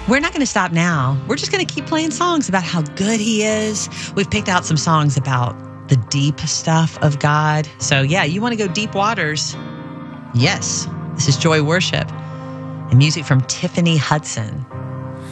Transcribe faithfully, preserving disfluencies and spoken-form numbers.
We're not going to stop now. We're just going to keep playing songs about how good he is. We've picked out some songs about the deep stuff of God. So yeah, you want to go deep waters? Yes, this is Joy Worship and music from Tiffany Hudson.